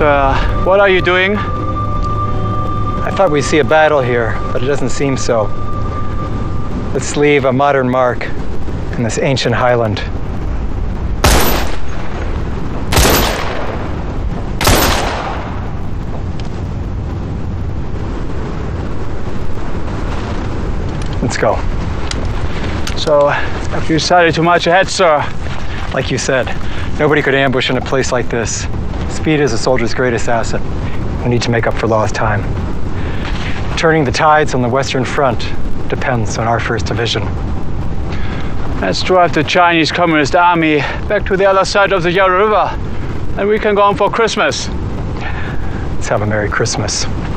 Sir, what are you doing? I thought we'd see a battle here, but it doesn't seem so. Let's leave a modern mark in this ancient highland. Let's go. So, have you decided to march ahead, sir? Like you said, nobody could ambush in a place like this. Speed is a soldier's greatest asset. We need to make up for lost time. Turning the tides on the Western Front depends on our 1st Division. Let's drive the Chinese Communist Army back to the other side of the Yarra River, and we can go on for Christmas. Let's have a Merry Christmas.